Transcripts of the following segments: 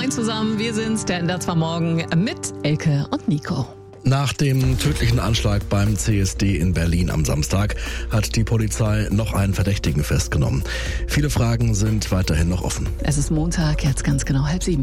Moin zusammen, wir sind's, der NDR 2 Morgen mit Elke und Nico. Nach dem tödlichen Anschlag beim CSD in Berlin am Samstag hat die Polizei noch einen Verdächtigen festgenommen. Viele Fragen sind weiterhin noch offen. Es ist Montag, jetzt ganz genau 6:30.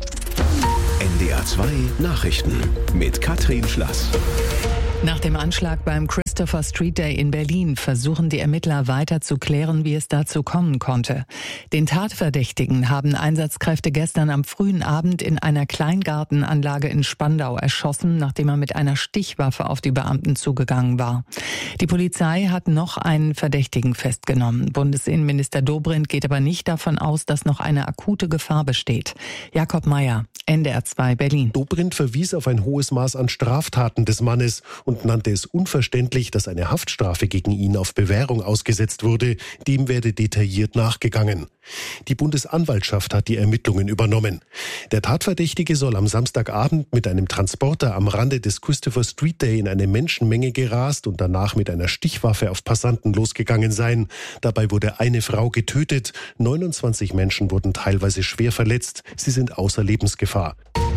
NDR 2 Nachrichten mit Katrin Schlass. Nach dem Anschlag beim Christopher Street Day in Berlin versuchen die Ermittler weiter zu klären, wie es dazu kommen konnte. Den Tatverdächtigen haben Einsatzkräfte gestern am frühen Abend in einer Kleingartenanlage in Spandau erschossen, nachdem er mit einer Stichwaffe auf die Beamten zugegangen war. Die Polizei hat noch einen Verdächtigen festgenommen. Bundesinnenminister Dobrindt geht aber nicht davon aus, dass noch eine akute Gefahr besteht. Jakob Mayer, NDR 2 Berlin. Dobrindt verwies auf ein hohes Maß an Straftaten des Mannes und nannte es unverständlich, dass eine Haftstrafe gegen ihn auf Bewährung ausgesetzt wurde. Dem werde detailliert nachgegangen. Die Bundesanwaltschaft hat die Ermittlungen übernommen. Der Tatverdächtige soll am Samstagabend mit einem Transporter am Rande des Christopher Street Day in eine Menschenmenge gerast und danach mit einer Stichwaffe auf Passanten losgegangen sein. Dabei wurde eine Frau getötet. 29 Menschen wurden teilweise schwer verletzt. Sie sind außer Lebensgefahr.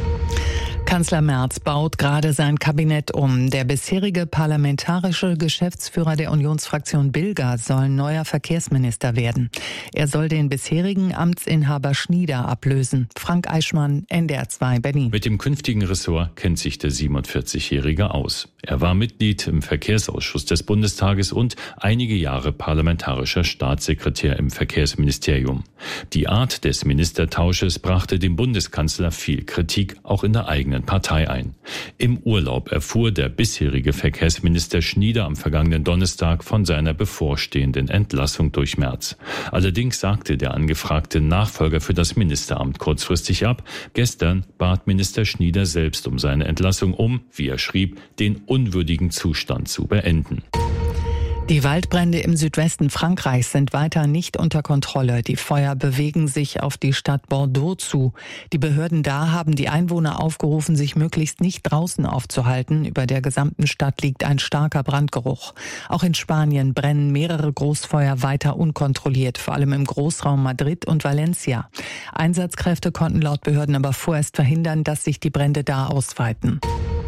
Kanzler Merz baut gerade sein Kabinett um. Der bisherige parlamentarische Geschäftsführer der Unionsfraktion Bilger soll neuer Verkehrsminister werden. Er soll den bisherigen Amtsinhaber Schnieder ablösen. Frank Eichmann, NDR 2 Berlin. Mit dem künftigen Ressort kennt sich der 47-Jährige aus. Er war Mitglied im Verkehrsausschuss des Bundestages und einige Jahre parlamentarischer Staatssekretär im Verkehrsministerium. Die Art des Ministertausches brachte dem Bundeskanzler viel Kritik, auch in der eigenen Partei ein. Im Urlaub erfuhr der bisherige Verkehrsminister Schnieder am vergangenen Donnerstag von seiner bevorstehenden Entlassung durch Merz. Allerdings sagte der angefragte Nachfolger für das Ministeramt kurzfristig ab. Gestern bat Minister Schnieder selbst um seine Entlassung, um, wie er schrieb, den unwürdigen Zustand zu beenden. Die Waldbrände im Südwesten Frankreichs sind weiter nicht unter Kontrolle. Die Feuer bewegen sich auf die Stadt Bordeaux zu. Die Behörden da haben die Einwohner aufgerufen, sich möglichst nicht draußen aufzuhalten. Über der gesamten Stadt liegt ein starker Brandgeruch. Auch in Spanien brennen mehrere Großfeuer weiter unkontrolliert, vor allem im Großraum Madrid und Valencia. Einsatzkräfte konnten laut Behörden aber vorerst verhindern, dass sich die Brände da ausweiten.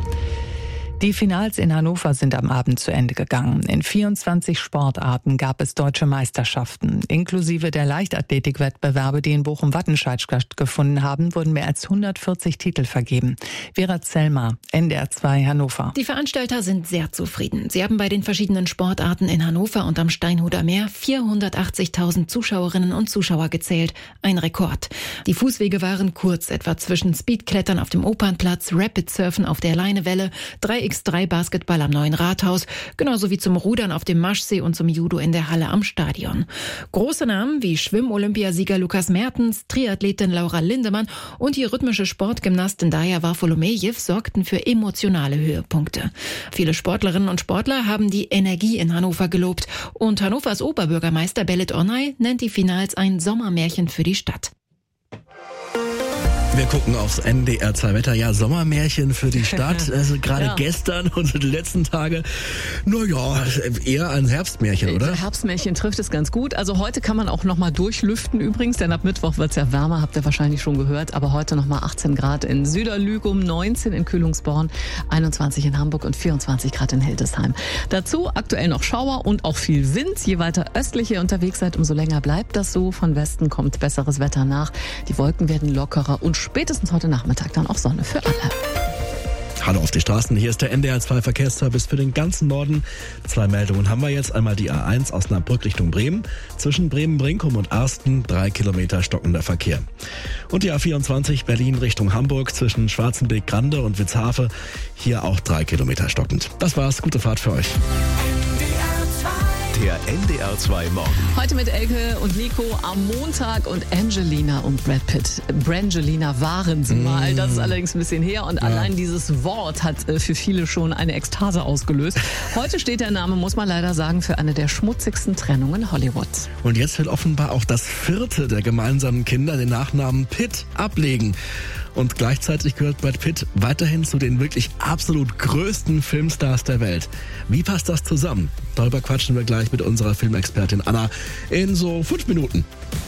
Die Finals in Hannover sind am Abend zu Ende gegangen. In 24 Sportarten gab es deutsche Meisterschaften. Inklusive der Leichtathletikwettbewerbe, die in Bochum-Wattenscheid stattgefunden haben, wurden mehr als 140 Titel vergeben. Vera Zellmer, NDR 2 Hannover. Die Veranstalter sind sehr zufrieden. Sie haben bei den verschiedenen Sportarten in Hannover und am Steinhuder Meer 480.000 Zuschauerinnen und Zuschauer gezählt. Ein Rekord. Die Fußwege waren kurz, etwa zwischen Speedklettern auf dem Opernplatz, Rapid-Surfen auf der Leinewelle, 3x3-Basketball am Neuen Rathaus, genauso wie zum Rudern auf dem Maschsee und zum Judo in der Halle am Stadion. Große Namen wie Schwimm-Olympiasieger Lukas Mertens, Triathletin Laura Lindemann und die rhythmische Sportgymnastin Daja Varfolomejew sorgten für emotionale Höhepunkte. Viele Sportlerinnen und Sportler haben die Energie in Hannover gelobt und Hannovers Oberbürgermeister Belit Onay nennt die Finals ein Sommermärchen für die Stadt. Wir gucken aufs NDR 2 Wetter. Ja, Sommermärchen für die Stadt. Also gerade gestern und die letzten Tage. Naja, eher ein Herbstmärchen, oder? Herbstmärchen trifft es ganz gut. Also heute kann man auch nochmal durchlüften übrigens, denn ab Mittwoch wird es ja wärmer, habt ihr wahrscheinlich schon gehört. Aber heute nochmal 18 Grad in Süderlügum, 19 in Kühlungsborn, 21 in Hamburg und 24 Grad in Hildesheim. Dazu aktuell noch Schauer und auch viel Wind. Je weiter östlich ihr unterwegs seid, umso länger bleibt das so. Von Westen kommt besseres Wetter nach. Die Wolken werden lockerer und spätestens heute Nachmittag dann auch Sonne für alle. Hallo auf die Straßen, hier ist der NDR 2 Verkehrsservice für den ganzen Norden. 2 Meldungen haben wir jetzt. Einmal die A1 Osnabrück Richtung Bremen. Zwischen Bremen-Brinkum und Arsten 3 Kilometer stockender Verkehr. Und die A24 Berlin Richtung Hamburg zwischen Schwarzenbeek-Grande und Witzhafe. Hier auch 3 Kilometer stockend. Das war's, gute Fahrt für euch. Der NDR 2 Morgen. Heute mit Elke und Nico am Montag und Angelina und Brad Pitt. Brangelina waren sie mal, das ist allerdings ein bisschen her und allein dieses Wort hat für viele schon eine Ekstase ausgelöst. Heute steht der Name, muss man leider sagen, für eine der schmutzigsten Trennungen Hollywoods. Und jetzt will offenbar auch das 4. der gemeinsamen Kinder den Nachnamen Pitt ablegen. Und gleichzeitig gehört Brad Pitt weiterhin zu den wirklich absolut größten Filmstars der Welt. Wie passt das zusammen? Darüber quatschen wir gleich mit unserer Filmexpertin Anna in so 5 Minuten.